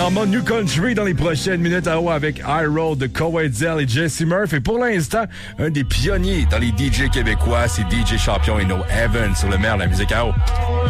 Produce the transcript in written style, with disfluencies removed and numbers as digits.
en mode New Country dans les prochaines minutes à haut avec I Road de Coedzel et Jesse Murphy. Et pour l'instant, un des pionniers dans les DJ québécois, c'est DJ Champion et No Heaven sur le maire de la musique à haut.